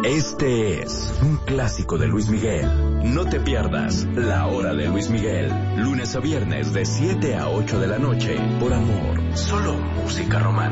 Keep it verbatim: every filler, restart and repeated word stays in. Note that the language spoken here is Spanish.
Este es un clásico de Luis Miguel. No te pierdas La Hora de Luis Miguel, lunes a viernes de siete a ocho de la noche, por Amor, solo música romántica.